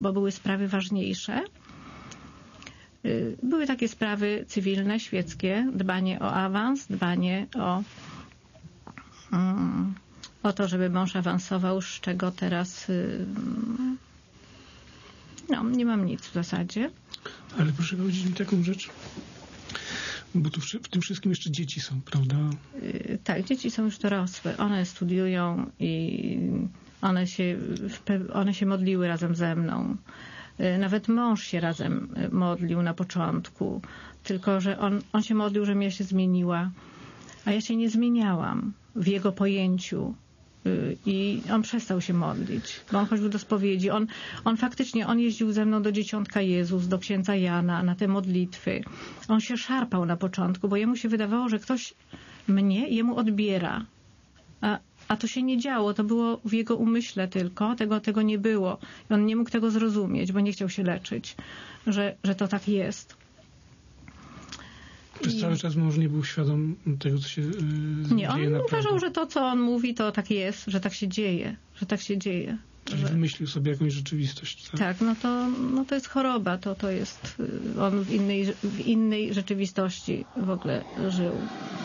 bo były sprawy ważniejsze. Były takie sprawy cywilne, świeckie, dbanie o awans, dbanie o to, żeby mąż awansował, z czego teraz nie mam nic w zasadzie. Ale proszę powiedzieć mi taką rzecz, bo tu w tym wszystkim jeszcze dzieci są, prawda? Tak, dzieci są już dorosłe. One studiują i one się modliły razem ze mną. Nawet mąż się razem modlił na początku, tylko że on się modlił, żebym ja się zmieniła, a ja się nie zmieniałam w jego pojęciu. I on przestał się modlić, bo on chodził do spowiedzi. On faktycznie jeździł ze mną do Dzieciątka Jezus, do księdza Jana na te modlitwy. On się szarpał na początku, bo jemu się wydawało, że ktoś jemu odbiera. A to się nie działo, to było w jego umyśle tylko, tego nie było. I on nie mógł tego zrozumieć, bo nie chciał się leczyć, że to tak jest. Przez cały czas mąż nie był świadom tego, co się nie, on dzieje uważał, że to, co on mówi, to tak jest, że tak się dzieje. Czyli wymyślił sobie jakąś rzeczywistość. Tak, to jest choroba, to jest, on w innej rzeczywistości w ogóle żył.